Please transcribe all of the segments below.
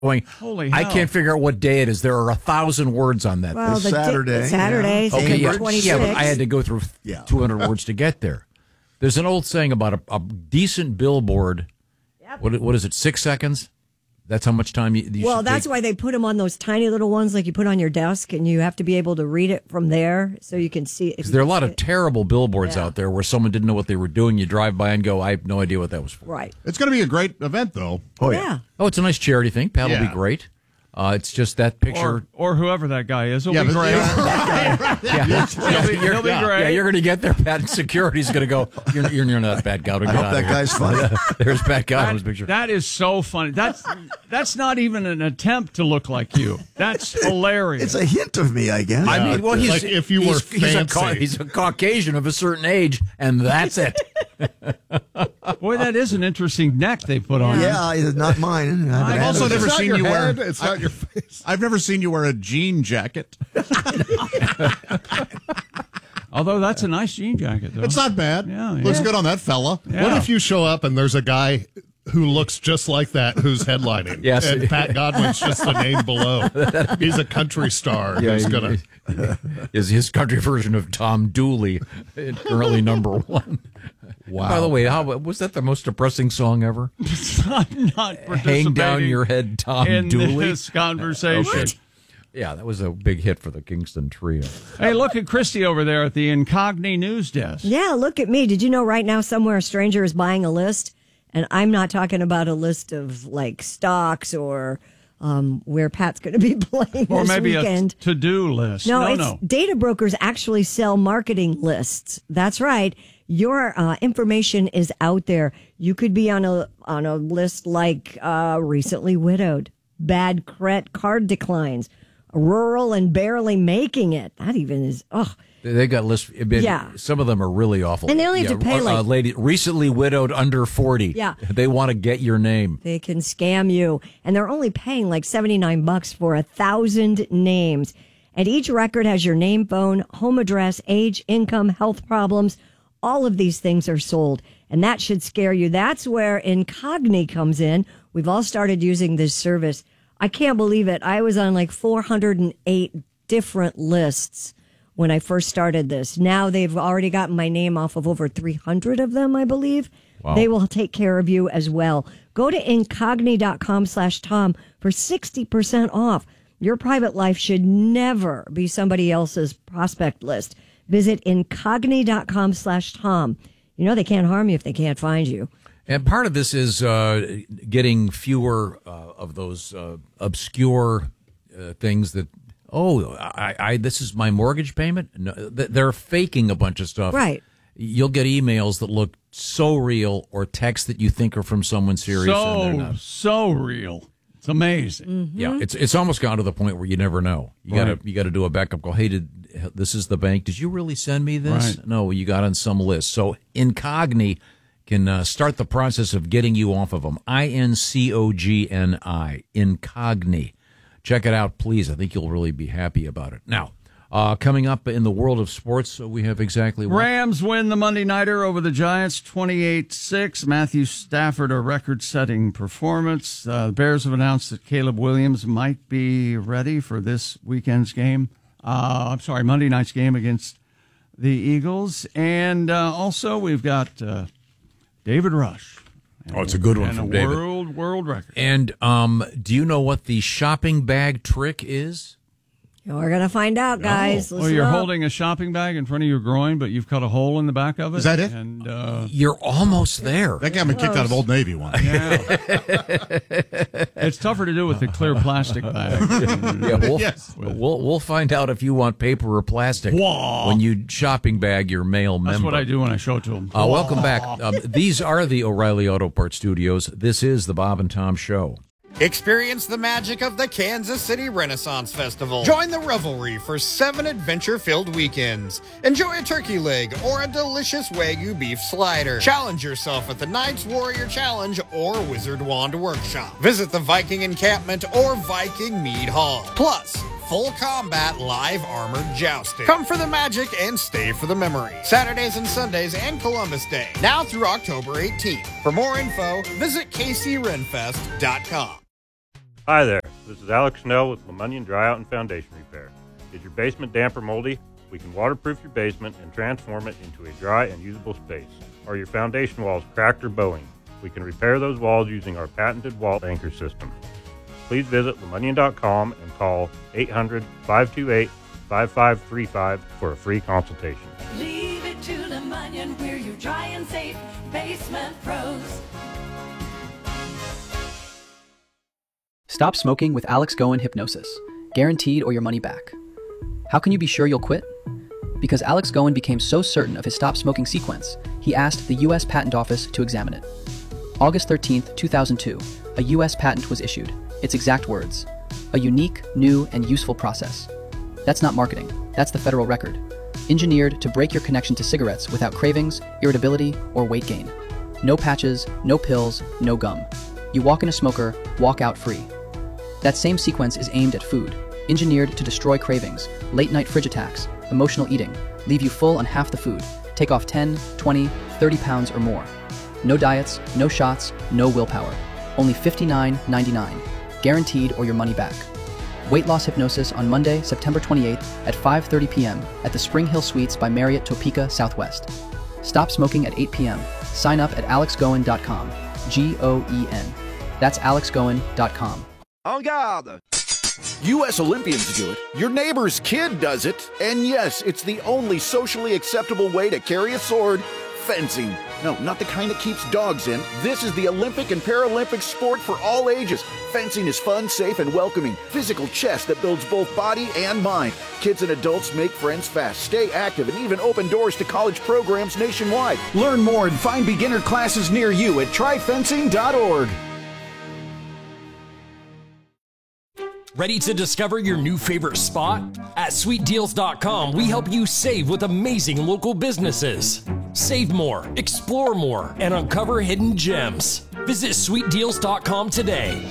going, Holy hell. I can't figure out what day it is. There are 1,000 words on that. Well, It's Saturday. Saturday, Yeah. Okay, September 26th. but I had to go through 200 words to get there. There's an old saying about a decent billboard. Yep. What is it, 6 seconds? That's how much time you Well, should that's take? why they put them on those tiny little ones like you put on your desk, and you have to be able to read it from there so you can see it. Because there are a lot of terrible billboards Yeah. out there where someone didn't know what they were doing. You drive by and go, I have no idea what that was for. Right. It's going to be a great event, though. Oh, Yeah. Oh, it's a nice charity thing. Pat will Yeah. be great. It's just that picture. Or whoever that guy is will Yeah, be but- great. He'll be great. Yeah, you're going to get there. Pat Security's going to go, you're not Pat Gowden. I Get hope out that of here." guy's funny. There's Pat Gowden's picture. That is so funny. That's not even an attempt to look like you. That's hilarious. It's a hint of me, I guess. I mean, well, he's like if you were fancy. he's a Caucasian of a certain age, and that's it. Boy, that is an interesting neck they put on. Yeah, it's not mine. I've also never It's not seen your you head, wear. it's not your face. I've never seen you wear a jean jacket. Although that's a nice jean jacket, though. It's not bad. Yeah, Looks yeah. good on that fella. Yeah. What if you show up and there's a guy who looks just like that who's headlining? Yes. And Pat Godwin's just the name below. He's a country star who's going to... is his country version of Tom Dooley, currently number one. Wow. By the way, was that the most depressing song ever? I'm not Hang down your head, Tom in Dooley. this conversation. Okay. Yeah, that was a big hit for the Kingston Trio. Hey, look at Christy over there at the Incogni news desk. Yeah, look at me. Did you know right now somewhere a stranger is buying a list? And I'm not talking about a list of like stocks or where Pat's going to be playing Or this maybe weekend. a to-do list. No, data brokers actually sell marketing lists. That's right. Your information is out there. You could be on a list like recently widowed, bad card declines, rural and barely making it. That even is They got lists. Yeah. Some of them are really awful. And they only have to pay, like- lady recently widowed under 40. Yeah. They want to get your name. They can scam you, and they're only paying like $79 for 1,000 names. And each record has your name, phone, home address, age, income, health problems. All of these things are sold, and that should scare you. That's where Incogni comes in. We've all started using this service. I can't believe it. I was on like 408 different lists when I first started this. Now they've already gotten my name off of over 300 of them, I believe. Wow. They will take care of you as well. Go to incogni.com/Tom for 60% off. Your private life should never be somebody else's prospect list. Visit incogni.com/Tom. You know they can't harm you if they can't find you. And part of this is getting fewer of those obscure things that, this is my mortgage payment. No, they're faking a bunch of stuff. Right. You'll get emails that look so real or texts that you think are from someone serious. and they're not. So real. It's amazing. Yeah, it's almost gone to the point where you never know. You got to do a backup call. Hey, this is the bank. Did you really send me this? Right. No, you got on some list. So Incogni can start the process of getting you off of them. INCOGNI, Incogni. Check it out, please. I think you'll really be happy about it. Now, coming up in the world of sports, we have exactly what? Rams win the Monday Nighter over the Giants 28-6. Matthew Stafford, a record-setting performance. The Bears have announced that Caleb Williams might be ready for this weekend's game. Monday night's game against the Eagles. And also we've got David Rush. It's a good one and from a David. world record. And do you know what the shopping bag trick is? We're going to find out, guys. Well, Listen you're up. holding a shopping bag in front of your groin, but you've cut a hole in the back of it. Is that it? And You're almost there. That got me kicked out of Old Navy once. it's tougher to do with the clear plastic bag. Yeah, Yes. we'll find out if you want paper or plastic when you shopping bag your male member. That's what I do when I show it to them. Welcome back. These are the O'Reilly Auto Parts Studios. This is the Bob and Tom Show. Experience the magic of the Kansas City Renaissance Festival. Join the revelry for 7 adventure-filled weekends. Enjoy a turkey leg or a delicious Wagyu beef slider. Challenge yourself at the Knights Warrior Challenge or Wizard Wand Workshop. Visit the Viking Encampment or Viking Mead Hall. Plus, full combat live armored jousting. Come for the magic and stay for the memory. Saturdays and Sundays and Columbus Day. Now through October 18th. For more info, visit kcrenfest.com. Hi there, this is Alex Snell with Lemunion Dryout and Foundation Repair. Is your basement damp or moldy? We can waterproof your basement and transform it into a dry and usable space. Are your foundation walls cracked or bowing? We can repair those walls using our patented wall anchor system. Please visit Lemunion.com and call 800-528-5535 for a free consultation. Leave it to Lemunion, we're your dry and safe basement pros. Stop smoking with Alex Goen Hypnosis. Guaranteed or your money back. How can you be sure you'll quit? Because Alex Goen became so certain of his stop smoking sequence, he asked the U.S. Patent Office to examine it. August 13, 2002, a U.S. patent was issued. Its exact words: a unique, new, and useful process. That's not marketing. That's the federal record. Engineered to break your connection to cigarettes without cravings, irritability, or weight gain. No patches, no pills, no gum. You walk in a smoker, walk out free. That same sequence is aimed at food, engineered to destroy cravings, late-night fridge attacks, emotional eating, leave you full on half the food, take off 10, 20, 30 pounds or more. No diets, no shots, no willpower. Only $59.99. Guaranteed or your money back. Weight loss hypnosis on Monday, September 28th at 5:30 p.m. at the Spring Hill Suites by Marriott Topeka Southwest. Stop smoking at 8 p.m. Sign up at alexgoen.com. G-O-E-N. That's alexgoen.com. En garde! U.S. Olympians do it, your neighbor's kid does it, and yes, it's the only socially acceptable way to carry a sword: fencing. No, not the kind that keeps dogs in. This is the Olympic and Paralympic sport for all ages. Fencing is fun, safe, and welcoming. Physical chess that builds both body and mind. Kids and adults make friends fast, stay active, and even open doors to college programs nationwide. Learn more and find beginner classes near you at tryfencing.org. Ready to discover your new favorite spot? At SweetDeals.com, we help you save with amazing local businesses. Save more, explore more, and uncover hidden gems. Visit SweetDeals.com today.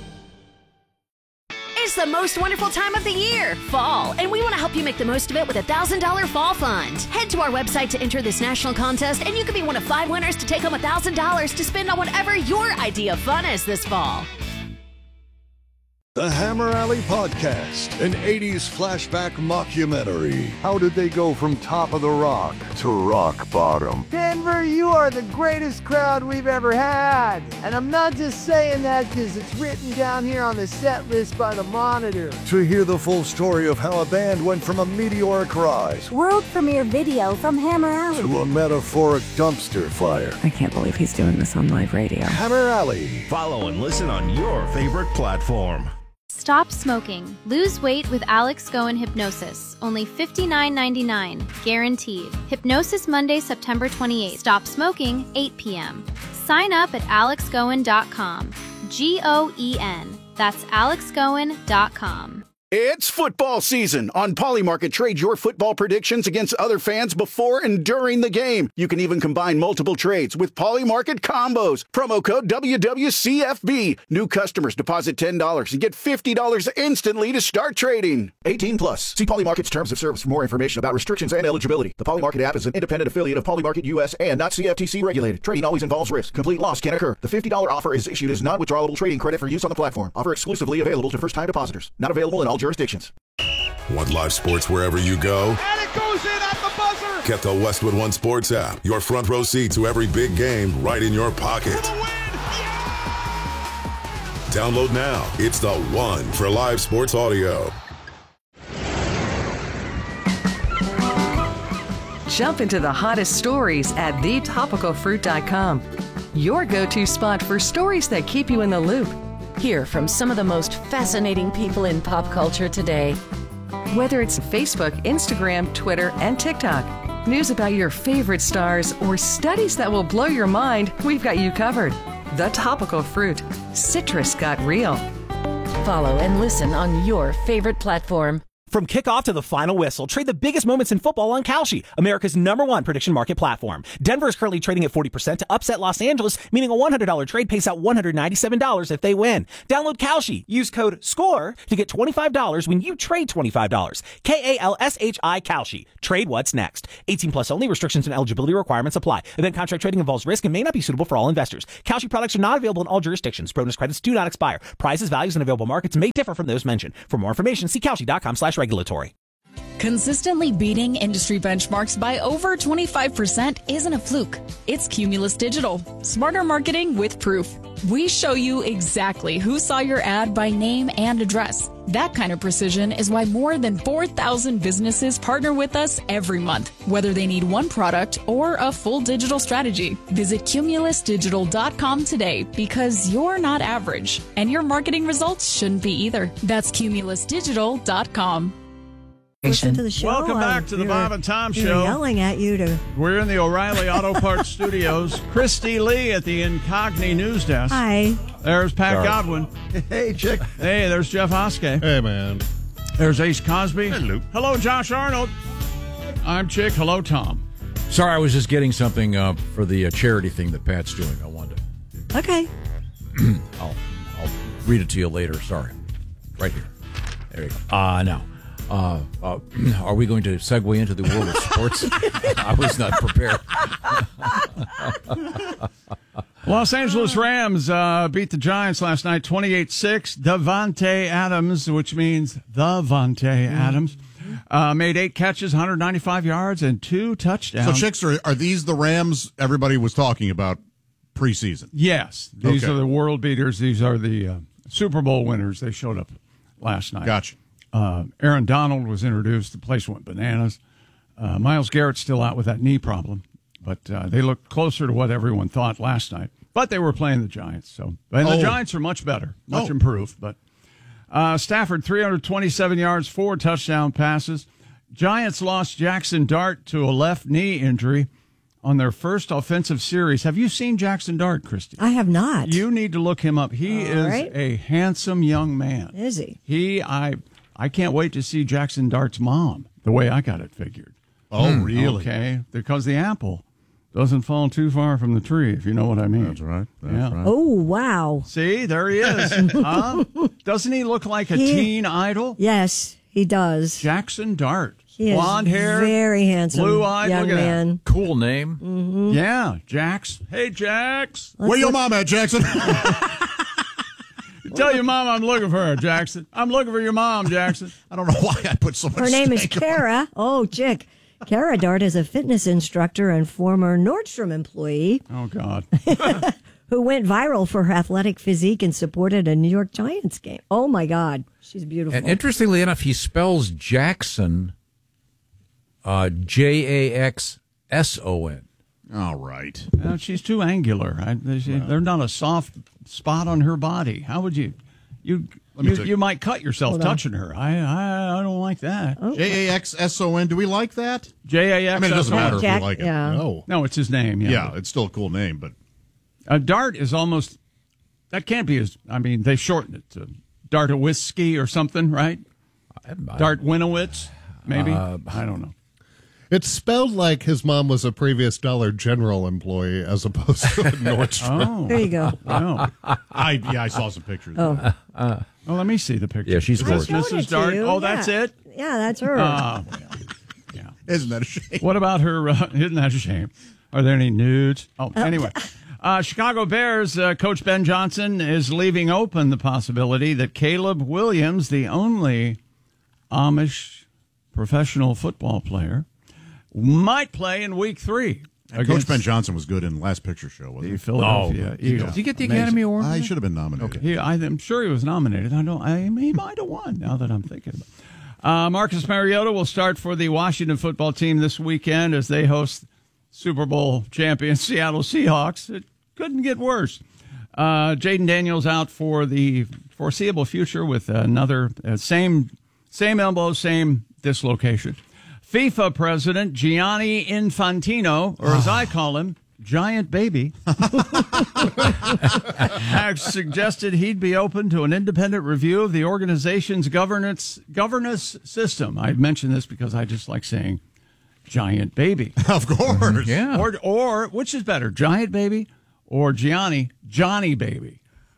It's the most wonderful time of the year, fall, and we want to help you make the most of it with a $1,000 fall fund. Head to our website to enter this national contest, and you could be one of 5 winners to take home $1,000 to spend on whatever your idea of fun is this fall. The Hammer Alley Podcast, an 80s flashback mockumentary. How did they go from top of the rock to rock bottom? Denver, you are the greatest crowd we've ever had. And I'm not just saying that because it's written down here on the set list by the Monitor. To hear the full story of how a band went from a meteoric rise, world premiere video from Hammer Alley, to a metaphoric dumpster fire. I can't believe he's doing this on live radio. Hammer Alley. Follow and listen on your favorite platform. Stop smoking. Lose weight with Alex Goen Hypnosis. Only $59.99. Guaranteed. Hypnosis Monday, September 28th. Stop smoking, 8 p.m. Sign up at alexgoen.com. G-O-E-N. That's alexgoen.com. It's football season. On Polymarket, trade your football predictions against other fans before and during the game. You can even combine multiple trades with Polymarket combos. Promo code WWCFB. New customers deposit $10 and get $50 instantly to start trading. 18 plus. See Polymarket's terms of service for more information about restrictions and eligibility. The Polymarket app is an independent affiliate of Polymarket US and not CFTC regulated. Trading always involves risk. Complete loss can occur. The $50 offer is issued as non-withdrawable trading credit for use on the platform. Offer exclusively available to first-time depositors. Not available in all jurisdictions. Want live sports wherever you go? And it goes in at the buzzer! Get the Westwood One Sports app. Your front row seat to every big game right in your pocket. Download now. It's the one for live sports audio. Jump into the hottest stories at thetopicalfruit.com. Your go-to spot for stories that keep you in the loop. Hear from some of the most fascinating people in pop culture today. Whether it's Facebook, Instagram, Twitter, and TikTok, news about your favorite stars, or studies that will blow your mind, we've got you covered. The Topical Fruit. Citrus got real. Follow and listen on your favorite platform. From kickoff to the final whistle, trade the biggest moments in football on Kalshi, America's #1 prediction market platform. Denver is currently trading at 40% to upset Los Angeles, meaning a $100 trade pays out $197 if they win. Download Kalshi. Use code SCORE to get $25 when you trade $25. KALSHI Kalshi. Trade what's next. 18 plus only. Restrictions and eligibility requirements apply. Event contract trading involves risk and may not be suitable for all investors. Kalshi products are not available in all jurisdictions. Bonus credits do not expire. Prices, values, and available markets may differ from those mentioned. For more information, see Kalshi.com/regulatory. Consistently beating industry benchmarks by over 25% isn't a fluke. It's Cumulus Digital. Smarter marketing with proof. We show you exactly who saw your ad by name and address. That kind of precision is why more than 4,000 businesses partner with us every month, whether they need one product or a full digital strategy. Visit cumulusdigital.com today because you're not average, and your marketing results shouldn't be either. That's cumulusdigital.com. Listen to the show. Welcome back to the Bob and Tom They're Show. Yelling at you to. We're in the O'Reilly Auto Parts Studios. Christy Lee at the Incogni News Desk. Hi. There's Pat Sorry. Godwin. Hey, Chick. Hey, there's Jeff Hoske. Hey, man. There's Ace Cosby. Hello. Hello, Josh Arnold. I'm Chick. Hello, Tom. Sorry, I was just getting something for the charity thing that Pat's doing. I wanted to. Okay. I'll read it to you later. Sorry. Right here. There you go. Now. Are we going to segue into the world of sports? I was not prepared. Los Angeles Rams beat the Giants last night 28-6. Davante Adams, which means the Adams, made 8 catches, 195 yards, and 2 touchdowns. So, Chicks, are these the Rams everybody was talking about preseason? Yes. These are the world beaters. These are the Super Bowl winners. They showed up last night. Gotcha. Aaron Donald was introduced. The place went bananas. Myles Garrett's still out with that knee problem, but they looked closer to what everyone thought last night. But they were playing the Giants, and the Giants are much better, much improved. But Stafford, 327 yards, 4 touchdown passes. Giants lost Jackson Dart to a left knee injury on their first offensive series. Have you seen Jackson Dart, Christy? I have not. You need to look him up. He is a handsome young man. Is he? I can't wait to see Jackson Dart's mom, the way I got it figured. Oh, really? Okay, because the apple doesn't fall too far from the tree, if you know what I mean. That's right. Right. Oh, wow. See, there he is. Doesn't he look like a teen idol? Yes, he does. Jackson Dart. He blonde is hair, very handsome, blue-eyed. young Look at man. that. Cool name. Mm-hmm. Yeah, Jax. Hey, Jax. Where your mom at, Jackson? Tell your mom I'm looking for her, Jackson. I'm looking for your mom, Jackson. I don't know why I put so much. Her name is stank on Kara. Oh, Chick. Kara Dart is a fitness instructor and former Nordstrom employee. Oh, God. Who went viral for her athletic physique and supported a New York Giants game. Oh, my God. She's beautiful. And interestingly enough, he spells Jackson Jaxson. All right. She's too angular. They're not a soft spot on her body. How would you? You might cut yourself touching her. I don't like that. Oh. Jaxson. Do we like that? Jax. I mean, it doesn't matter if we like it. Yeah. No, it's his name. Yeah, it's still a cool name, but Dart is almost. That can't be his. I mean, they shortened it to Dartowski or something, right? Dart Winowitz, maybe. I don't know. It's spelled like his mom was a previous Dollar General employee as opposed to a Nordstrom. Oh, there you go. Oh. I saw some pictures. Oh. Well, let me see the picture. Yeah, she's gorgeous. Mrs. Dart. Oh, that's it? Yeah, that's her. Yeah. Isn't that a shame? What about her? Isn't that a shame? Are there any nudes? Oh, anyway. Chicago Bears coach Ben Johnson is leaving open the possibility that Caleb Williams, the only Amish professional football player, might play in Week 3. Coach Ben Johnson was good in the last picture show, wasn't he? Philadelphia Eagles. Did he get the Academy Award? I should have been nominated. Okay. I'm sure he was nominated. He might have won, now that I'm thinking about it. Marcus Mariota will start for the Washington football team this weekend as they host Super Bowl champion Seattle Seahawks. It couldn't get worse. Jaden Daniels out for the foreseeable future with another same elbow, same dislocation. FIFA president Gianni Infantino, or as I call him, Giant Baby has suggested he'd be open to an independent review of the organization's governance system. I mention this because I just like saying Giant Baby. Of course. Yeah. Or which is better, Giant Baby or Johnny Baby?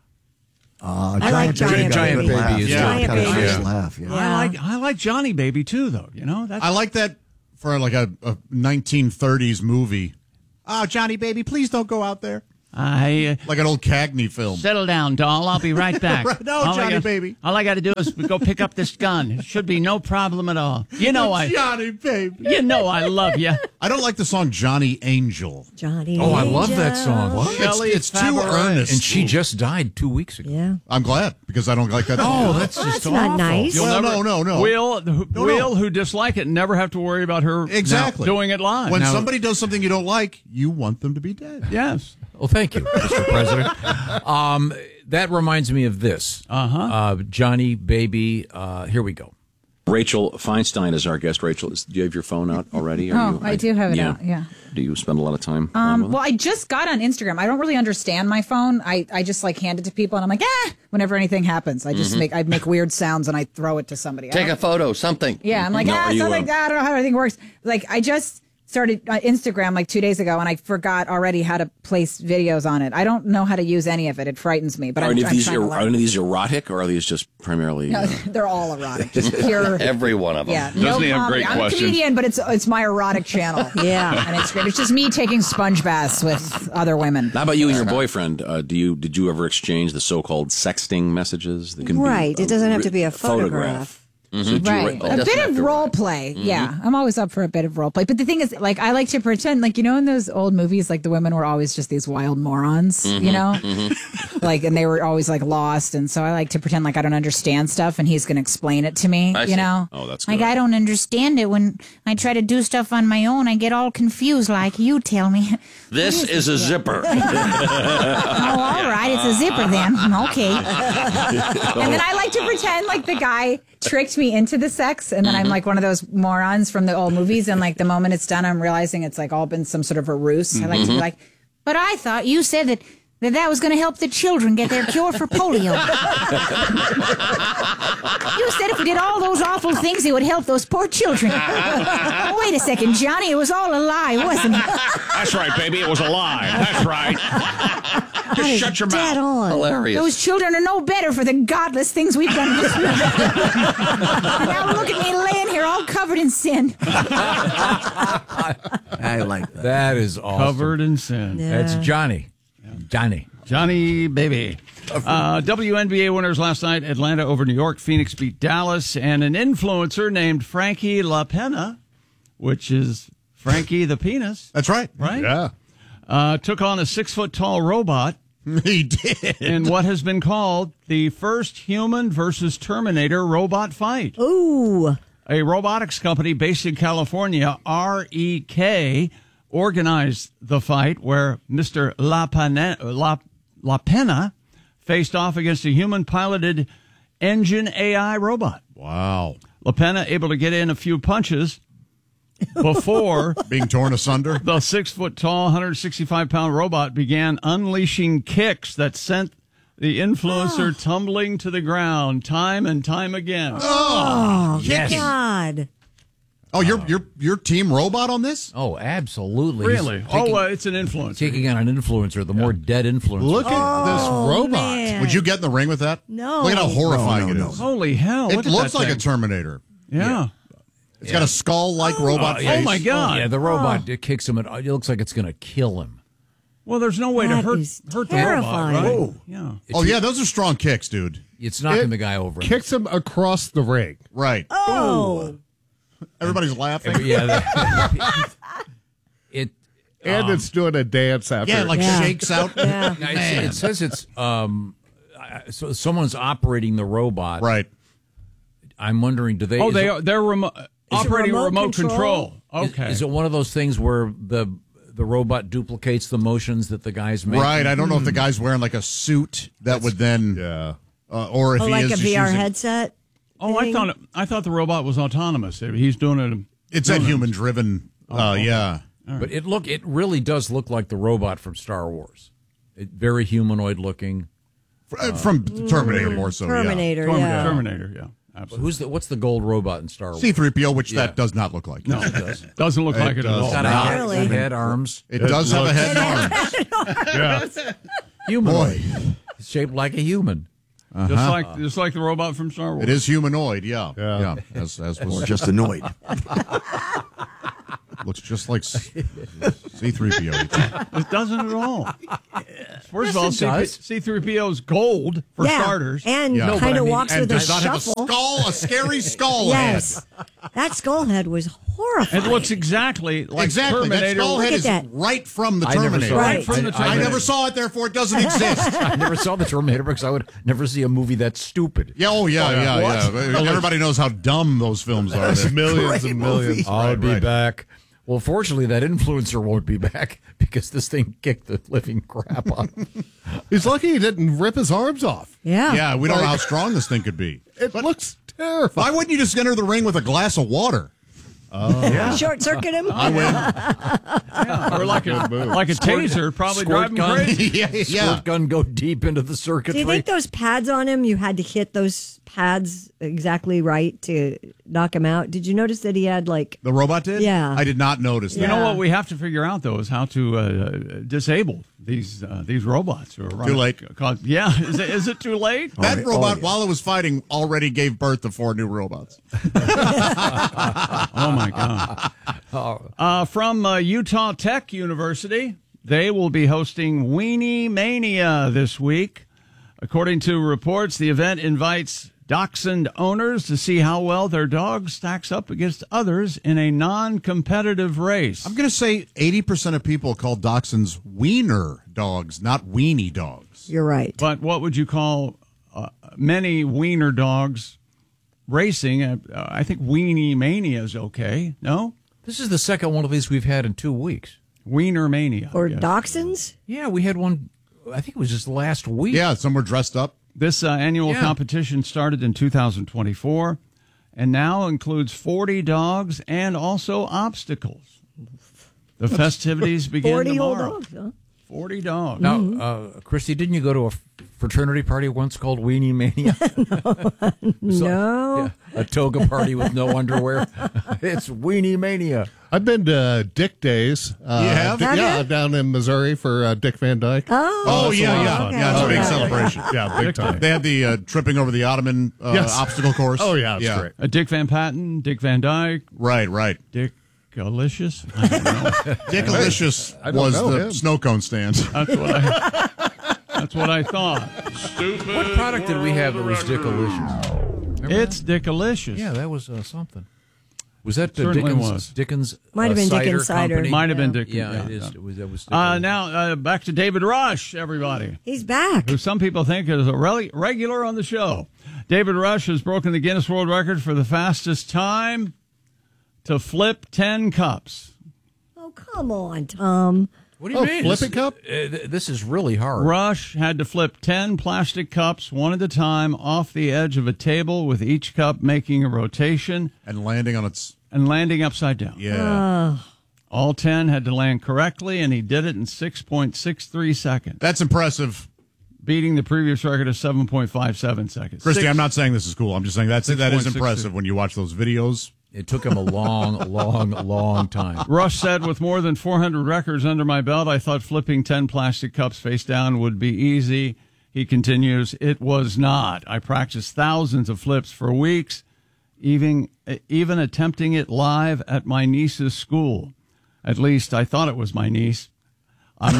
I like Giant Baby. Baby is Giant kind of Baby. nice laugh. Yeah. I like Johnny Baby too, though. You know, I like that for like a 1930s movie. Oh, Johnny Baby, please don't go out there. Like an old Cagney film. Settle down, doll. I'll be right back. No, Johnny Baby. All I got to do is go pick up this gun. It should be no problem at all. You know Johnny Baby. You know I love you. I don't like the song Johnny Angel. Johnny Oh, I love that song. It's too earnest. And she just died 2 weeks ago. Yeah. I'm glad, because I don't like that song. Oh, that's just not awful. nice. Well, no. Will, who dislike it, never have to worry about her Exactly. doing it live. When somebody does something you don't like, you want them to be dead. Yes. Well, thank you, Mr. President. That reminds me of this. Johnny Baby. Here we go. Rachel Feinstein is our guest. Rachel, do you have your phone out already? I do have it out, yeah. Do you spend a lot of time? Well, I just got on Instagram. I don't really understand my phone. I just like hand it to people and I'm like, whenever anything happens. I just make weird sounds and I throw it to somebody. Take a photo, something. Yeah, I'm like, something like that. I don't know how everything works. Like, I just started Instagram like 2 days ago and I forgot already how to place videos on it. I don't know how to use any of it. It frightens me. But are any of these erotic, or are these just primarily? No, they're all erotic. Just pure. Every one of them. Yeah, Doesn't he have great I'm questions? a comedian, but it's my erotic channel. Yeah, and it's great. It's just me taking sponge baths with other women. How about you and your boyfriend? Did you ever exchange the so-called sexting messages? That can Right. be It doesn't have to be a photograph. Right. A bit of role play. Yeah. I'm always up for a bit of role play. But the thing is, like, I like to pretend, like, you know, in those old movies, like, the women were always just these wild morons, you know? Like, and they were always, like, lost. And so I like to pretend like I don't understand stuff and he's going to explain it to me, you know? Oh, that's like, good. I don't understand it. When I try to do stuff on my own, I get all confused, like, you tell me. This is a zipper. Oh, all right. It's a zipper then. Okay. And then I like to pretend like the guy tricked me into the sex, and then I'm like one of those morons from the old movies, and like the moment it's done, I'm realizing it's like all been some sort of a ruse. I like to be like, but I thought you said that was going to help the children get their cure for polio. You said if we did all those awful things, it would help those poor children. Wait a second, Johnny, it was all a lie, wasn't it? That's right, baby. It was a lie. That's right. Just shut your mouth. On. Hilarious. Those children are no better for the godless things we've done this week. And now look at me laying here all covered in sin. I like that. That is awesome. Covered in sin. Yeah. That's Johnny. Johnny Baby. WNBA winners last night. Atlanta over New York. Phoenix beat Dallas. And an influencer named Frankie LaPena, which is Frankie the Penis. That's right. Right? Yeah. Took on a 6-foot-tall robot. He did. In what has been called the first human versus Terminator robot fight. Ooh. A robotics company based in California, REK, organized the fight where Mr. LaPena faced off against a human-piloted engine AI robot. Wow. LaPena able to get in a few punches before being torn asunder. The 6-foot-tall, 165-pound robot began unleashing kicks that sent the influencer tumbling to the ground time and time again. Oh, yes. God. Oh, you're team robot on this? Oh, absolutely. Really? It's an influencer. Taking on an influencer, the more dead influencer. Look at this robot. Man. Would you get in the ring with that? No. Look at how horrifying it is. Holy hell. It looks like a Terminator. Yeah. It's got a skull-like robot face. Oh, my God. Yeah, the robot it kicks him. It looks like it's going to kill him. Well, there's no way to hurt the robot, right? Whoa. Yeah. Oh, yeah, those are strong kicks, dude. It's knocking the guy over. Kicks him across the ring. Right. Oh. Everybody's laughing. Yeah. It's doing a dance after. Yeah, shakes out. Yeah. It says it's so someone's operating the robot. Right. I'm wondering, do they? Oh, they're operating remote control. Okay. Is it one of those things where the robot duplicates the motions that the guy's making? Right. I don't know if the guy's wearing like a suit that would then, or if he like is a just VR using, headset. Oh, I thought the robot was autonomous. He's doing it. It's that human driven. Okay. Yeah. But it really does look like the robot from Star Wars. Very humanoid looking. From Terminator more so. Terminator, Terminator, yeah. Absolutely. What's the gold robot in Star Wars? C-3PO, which that does not look like. No, it does. Doesn't look like it at all. It's got a head, arms. It does have a head and arms. Yeah. Humanoid. It's shaped like a human. Just like the robot from Star Wars. It is humanoid, yeah. As was just annoyed. Looks just like C-3PO. It doesn't at all. First of all, C-3PO's gold, for starters. And kind of walks with a shuffle. A scary skull head. That skull head was horrifying. It looks exactly like Terminator. That skull head is right from the Terminator. I never saw it, therefore it doesn't exist. I never saw the Terminator because I would never see a movie that's stupid. Yeah. Everybody knows how dumb those films are. There's millions and millions. I'll be back. Well, fortunately, that influencer won't be back because this thing kicked the living crap out of him. He's lucky he didn't rip his arms off. Yeah, we don't know how strong this thing could be. It looks terrifying. Why wouldn't you just enter the ring with a glass of water? Short circuit him. I win. Or like a taser, probably drive him crazy. Squirt gun go deep into the circuitry. Do you think those pads on him, you had to hit those pads exactly right to knock him out? Did you notice that he had the robot did? Yeah. I did not notice that. You know what we have to figure out, though, is how to disable these robots. Who are Too late. Is it too late? That robot, while it was fighting, already gave birth to 4 new robots. Oh, my God. From Utah Tech University, they will be hosting Weenie Mania this week. According to reports, the event invites dachshund owners to see how well their dog stacks up against others in a non-competitive race. I'm going to say 80% of people call dachshunds wiener dogs, not weenie dogs. You're right. But what would you call many wiener dogs racing? I think Weenie Mania is okay. No? This is the second one of these we've had in 2 weeks. Wiener Mania. Or dachshunds? Yeah, we had one, I think it was just last week. Yeah, some were dressed up. This annual competition started in 2024 and now includes 40 dogs and also obstacles. The festivities begin 40 tomorrow. Old dogs, huh? 40 dogs. Now, Christy, didn't you go to a fraternity party once called Weenie Mania? No. A toga party with no underwear. It's Weenie Mania. I've been to Dick Days. You have? Down in Missouri for Dick Van Dyke. Oh, yeah. Okay. Yeah, it's a big celebration. Yeah, big time. They had the tripping over the Ottoman obstacle course. Oh, yeah, it's great. Dick Van Patten, Dick Van Dyke. Right. Dick-alicious? I don't know. Dick-alicious was the snow cone stand. That's what I thought. Stupid. What product did we have that was Dick-alicious? It's Dick-alicious. Yeah, that was something. Was that Dickens? Might have been cider Dickens cider. company? Might have been Dickens. Yeah, it is. That was Dickens. Now, back to David Rush, everybody. He's back. Who some people think is a regular on the show. David Rush has broken the Guinness World Record for the fastest time to flip 10 cups. Oh, come on, Tom. What do you mean? Flipping cup? This is really hard. Rush had to flip 10 plastic cups, one at a time, off the edge of a table, with each cup making a rotation. And landing on its... And landing upside down. Yeah. All 10 had to land correctly, and he did it in 6.63 seconds. That's impressive. Beating the previous record of 7.57 seconds. Christy, I'm not saying this is cool. I'm just saying that is impressive when you watch those videos. It took him a long time. Rush said, with more than 400 records under my belt, I thought flipping 10 plastic cups face down would be easy. He continues, it was not. I practiced thousands of flips for weeks, even attempting it live at my niece's school. At least I thought it was my niece. I'm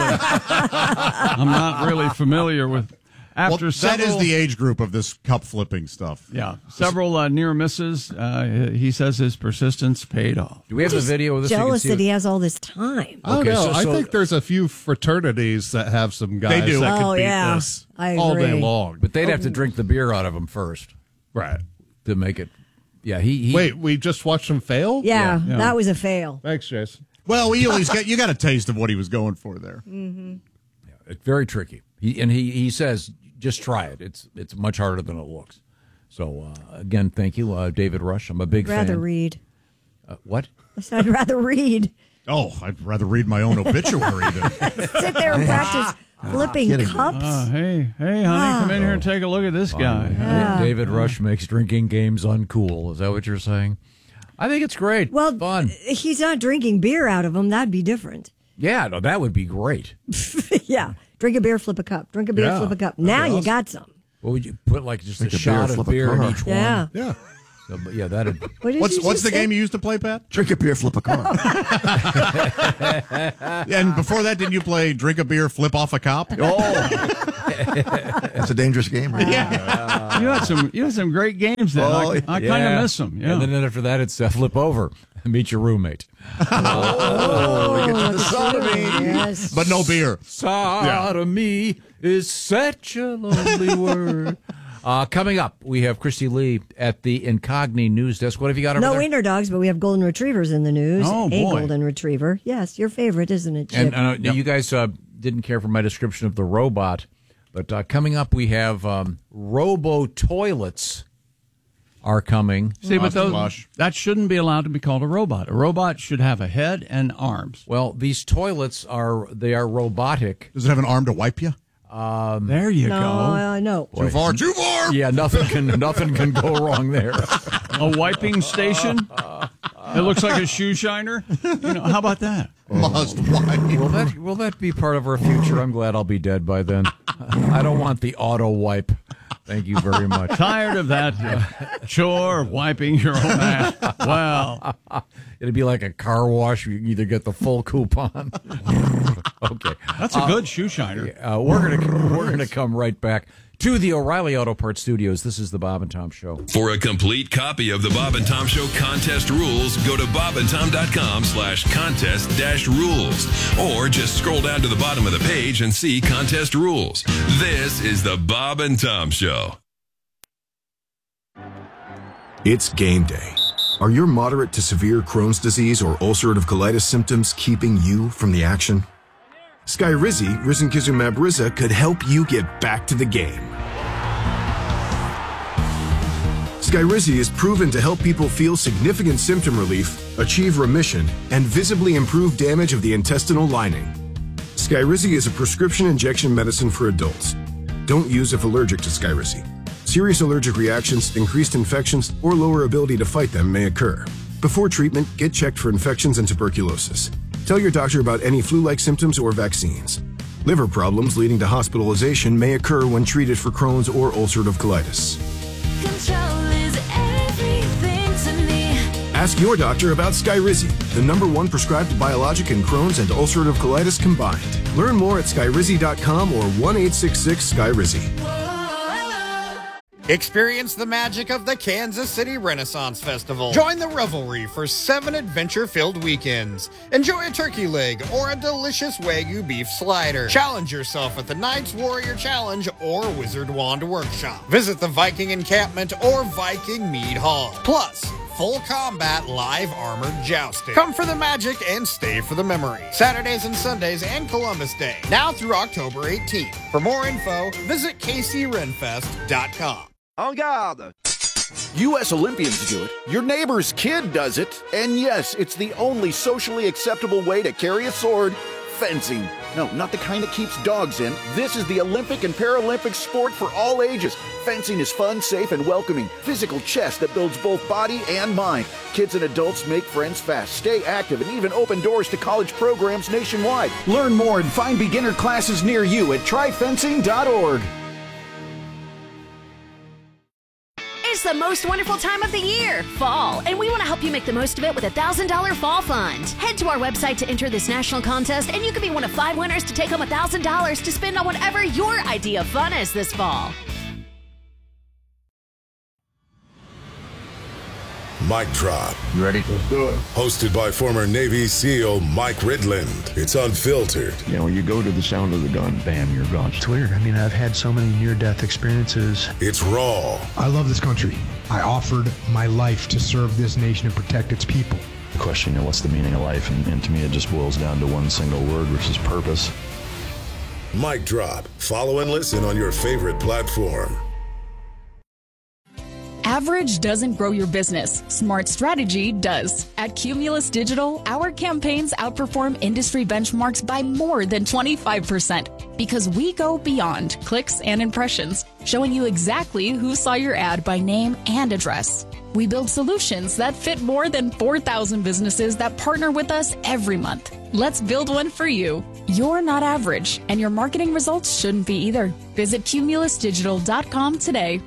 not really familiar with... That is the age group of this cup flipping stuff. Yeah. Several near misses. He says his persistence paid off. Do we have the video of this? Jealous that he has all this time. Okay, I think there's a few fraternities that have some guys they do. that could beat this all day long. But they'd have to drink the beer out of him first. Right. To make it. Yeah, he Wait, we just watched him fail? Yeah, that was a fail. Thanks, Jason. Well, you got a taste of what he was going for there. Mm-hmm. Yeah, it's very tricky. He says, just try it. It's much harder than it looks. So, again, thank you, David Rush. I'm a big fan. I'd rather read. What? I'd rather read. Oh, I'd rather read my own obituary than sit there and practice flipping cups. Hey, honey, come in here and take a look at this guy. Yeah. David Rush makes drinking games uncool. Is that what you're saying? I think it's great. Well, fun. He's not drinking beer out of them. That'd be different. Yeah, no, that would be great. Yeah. Drink a beer, flip a cup. Drink a beer, flip a cup. Now you got some. What would you put, like just a shot of beer in each one? Yeah. Yeah. So, but yeah, that'd. What's the game you used to play, Pat? Drink a beer, flip a car. And before that, didn't you play drink a beer, flip off a cop? Oh, that's a dangerous game, right? Yeah. You had some great games then. I kind of miss them. Yeah. And then after that, it's flip over and meet your roommate. We get to the sodomy. Yes. But no beer. Sodomy is such a lovely word. Coming up, we have Christy Lee at the Incogni News Desk. What have you got over there? No wiener dogs, but we have golden retrievers in the news. Oh, boy. A golden retriever. Yes, your favorite, isn't it, Chip? And you guys didn't care for my description of the robot, but coming up, we have robo-toilets are coming. See, but that shouldn't be allowed to be called a robot. A robot should have a head and arms. Well, these toilets are robotic. Does it have an arm to wipe you? There you go. No. Too far. Yeah, nothing can go wrong there. A wiping station? It looks like a shoe shiner. How about that? Must wipe. Will that be part of our future? I'm glad I'll be dead by then. I don't want the auto wipe. Thank you very much. Tired of that chore of wiping your own ass. Well, it'd be like a car wash. You can either get the full coupon. Okay, that's a good shoe shiner. We're gonna come right back to the O'Reilly Auto Parts Studios. This is the Bob and Tom Show. For a complete copy of the Bob and Tom Show contest rules, go to bobandtom.com/contest-rules, or just scroll down to the bottom of the page and see contest rules. This is the Bob and Tom Show. It's game day. Are your moderate to severe Crohn's disease or ulcerative colitis symptoms keeping you from the action? Skyrizi, risankizumab Riza, could help you get back to the game. Skyrizi is proven to help people feel significant symptom relief, achieve remission, and visibly improve damage of the intestinal lining. Skyrizi is a prescription injection medicine for adults. Don't use if allergic to Skyrizi. Serious allergic reactions, increased infections, or lower ability to fight them may occur. Before treatment, get checked for infections and tuberculosis. Tell your doctor about any flu-like symptoms or vaccines. Liver problems leading to hospitalization may occur when treated for Crohn's or ulcerative colitis. Control is everything to me. Ask your doctor about Skyrizi, the #1 prescribed biologic in Crohn's and ulcerative colitis combined. Learn more at skyrizi.com or 1-866-SKYRIZI. Experience the magic of the Kansas City Renaissance Festival. Join the revelry for 7 adventure-filled weekends. Enjoy a turkey leg or a delicious Wagyu beef slider. Challenge yourself at the Knights Warrior Challenge or Wizard Wand Workshop. Visit the Viking Encampment or Viking Mead Hall. Plus, full combat live armored jousting. Come for the magic and stay for the memory. Saturdays and Sundays and Columbus Day. Now through October 18th. For more info, visit kcrenfest.com. En garde! U.S. Olympians do it. Your neighbor's kid does it. And yes, it's the only socially acceptable way to carry a sword. Fencing. No, not the kind that keeps dogs in. This is the Olympic and Paralympic sport for all ages. Fencing is fun, safe, and welcoming. Physical chess that builds both body and mind. Kids and adults make friends fast, stay active, and even open doors to college programs nationwide. Learn more and find beginner classes near you at tryfencing.org. It's the most wonderful time of the year, fall, and we want to help you make the most of it with a $1,000 fall fund. Head to our website to enter this national contest, and you could be one of 5 winners to take home $1,000 to spend on whatever your idea of fun is this fall. Mic Drop. You ready? Let's do it. Hosted by former Navy SEAL Mike Ridland. It's unfiltered. You know, you go to the sound of the gun, bam, you're gone. It's weird. I mean, I've had so many near-death experiences. It's raw. I love this country. I offered my life to serve this nation and protect its people. The question, you know, what's the meaning of life? And to me, it just boils down to one single word, which is purpose. Mic Drop. Follow and listen on your favorite platform. Average doesn't grow your business. Smart strategy does. At Cumulus Digital, our campaigns outperform industry benchmarks by more than 25% because we go beyond clicks and impressions, showing you exactly who saw your ad by name and address. We build solutions that fit more than 4,000 businesses that partner with us every month. Let's build one for you. You're not average, and your marketing results shouldn't be either. Visit cumulusdigital.com today.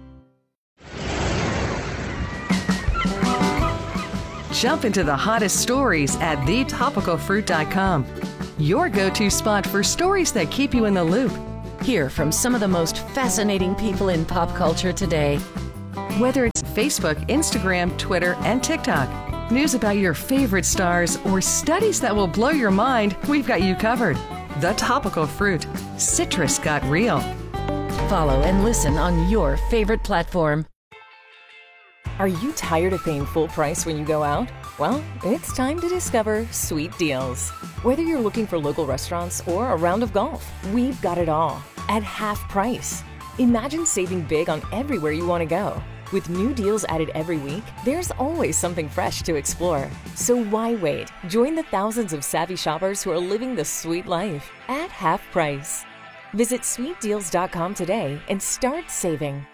Jump into the hottest stories at thetopicalfruit.com. Your go-to spot for stories that keep you in the loop. Hear from some of the most fascinating people in pop culture today. Whether it's Facebook, Instagram, Twitter, and TikTok, news about your favorite stars, or studies that will blow your mind, we've got you covered. The Topical Fruit. Citrus got real. Follow and listen on your favorite platform. Are you tired of paying full price when you go out? Well, it's time to discover Sweet Deals. Whether you're looking for local restaurants or a round of golf, we've got it all at half price. Imagine saving big on everywhere you want to go. With new deals added every week, there's always something fresh to explore. So why wait? Join the thousands of savvy shoppers who are living the sweet life at half price. Visit sweetdeals.com today and start saving.